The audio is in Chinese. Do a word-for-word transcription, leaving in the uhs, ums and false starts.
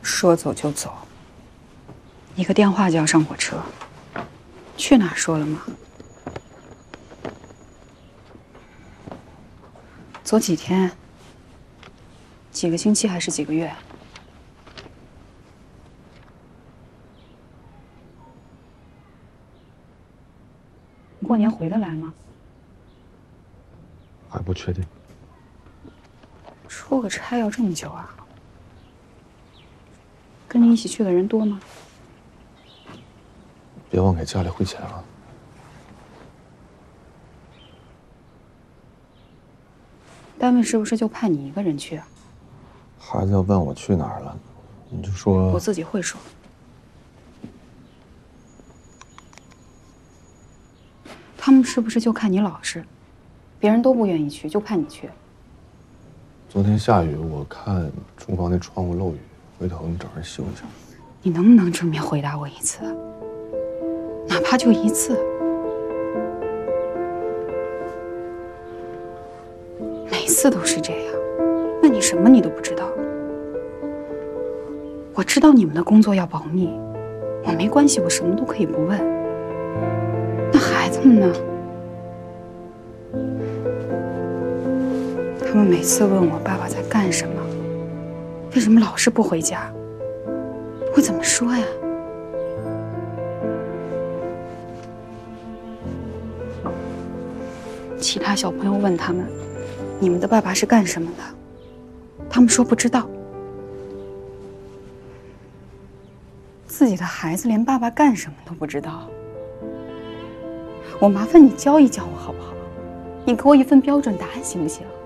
说走就走，一个电话就要上火车，去哪儿说了吗？走几天？几个星期还是几个月？你过年回得来吗？ 还不确定。 出个差要这么久啊？跟你一起去的人多吗？ 别忘给家里汇钱啊。 单位是不是就派你一个人去啊？ 孩子要问我去哪儿了，你就说我自己会说。他们是不是就看你老实，别人都不愿意去，就派你去？ 昨天下雨，我看厨房那窗户漏雨，回头你找人修一下。 你能不能正面回答我一次？哪怕就一次。每次都是这样，问你什么你都不知道。我知道你们的工作要保密，我没关系，我什么都可以不问。那孩子们呢？他们每次问我爸爸在干什么，为什么老是不回家，我怎么说呀？其他小朋友问他们，你们的爸爸是干什么的？他们说不知道。自己的孩子连爸爸干什么都不知道，我麻烦你教一教我好不好？你给我一份标准答案行不行？